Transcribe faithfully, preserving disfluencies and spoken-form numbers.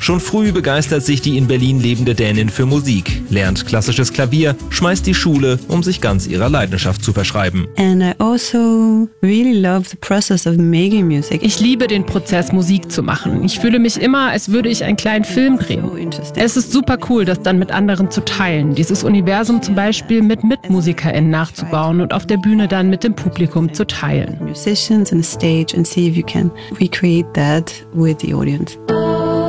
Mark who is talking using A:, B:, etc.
A: Schon früh begeistert sich die in Berlin lebende Dänin für Musik, lernt klassisches Klavier, schmeißt die Schule, um sich ganz ihrer Leidenschaft zu verschreiben.
B: And I also really love the process of making music.
C: Ich liebe den Prozess, Musik zu machen. Ich fühle mich immer, als würde ich einen kleinen Film drehen. Es ist super cool, das dann mit anderen zu teilen. Dieses Universum zum Beispiel mit MitmusikerInnen nachzubauen und auf der Bühne dann mit dem Publikum zu teilen.
B: Musicians on the stage and see if you can recreate that with the audience.